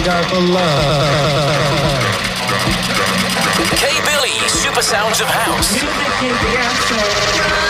God for love. K Billy, Super Sounds of House.